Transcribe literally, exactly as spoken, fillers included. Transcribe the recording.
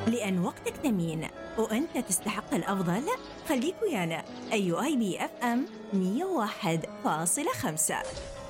لأن وقتك ثمين وأنت تستحق الأفضل. خليك ويانا. أيو آي بي إف إم مية وواحد فاصلة خمسة.